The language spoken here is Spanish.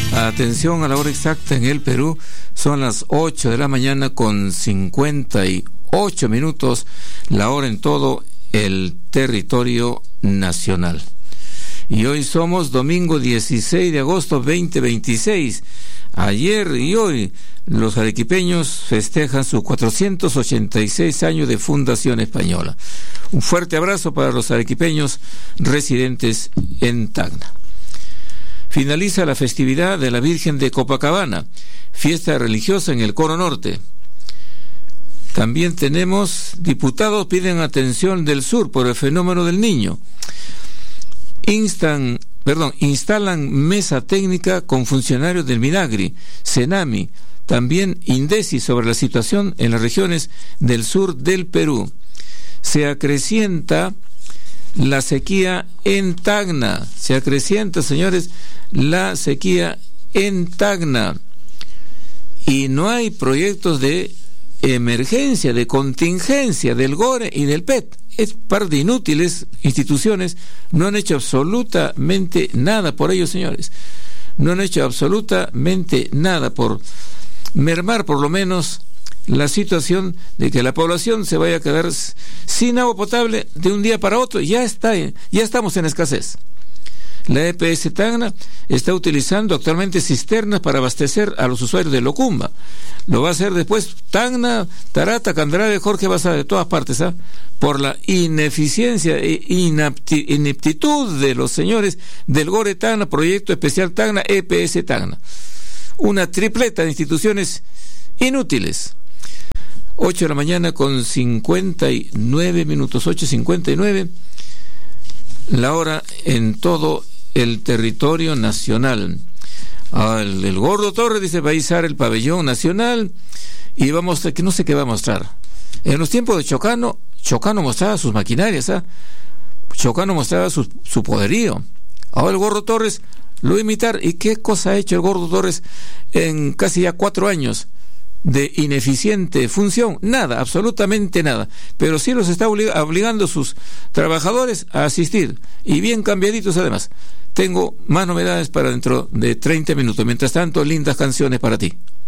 Atención a la hora exacta en el Perú, son las 8 de la mañana con 58 minutos, la hora en todo el territorio nacional. Y hoy somos domingo 16 de agosto 2026. Ayer y hoy los arequipeños festejan sus 486 años de fundación española. Un fuerte abrazo para los arequipeños residentes en Tacna. Finaliza la festividad de la Virgen de Copacabana, fiesta religiosa en el Cono Norte. También tenemos, diputados piden atención del sur por el fenómeno del Niño. Instalan mesa técnica con funcionarios del Minagri, Senami, también Indesi sobre la situación en las regiones del sur del Perú. Se acrecienta la sequía en Tacna. Se acrecienta, señores, la sequía en Tacna. Y no hay proyectos de emergencia, de contingencia del GORE y del PET. Es par de inútiles instituciones. No han hecho absolutamente nada por ellos, señores. No han hecho absolutamente nada por mermar, por lo menos, la situación de que la población se vaya a quedar sin agua potable de un día para otro. Ya estamos en escasez. La EPS Tacna está utilizando actualmente cisternas para abastecer a los usuarios de Locumba. Lo va a hacer después Tacna, Tarata, Candarave, Jorge Baza, de todas partes, por la ineficiencia e ineptitud de los señores del GORE Tacna, Proyecto Especial Tacna, EPS Tacna. Una tripleta de instituciones inútiles. 8 de la mañana con 59 minutos, 8:59, la hora en todo el territorio nacional. El Gordo Torres dice va a izar el pabellón nacional y va a mostrar, que no sé qué va a mostrar. En los tiempos de Chocano mostraba sus maquinarias, Chocano mostraba su poderío. Ahora el Gordo Torres lo va a imitar. ¿Y qué cosa ha hecho el Gordo Torres en casi ya 4 años de ineficiente función? Nada, absolutamente nada. Pero sí los está obligando a sus trabajadores a asistir, y bien cambiaditos además. Tengo más novedades para dentro de 30 minutos. Mientras tanto, lindas canciones para ti.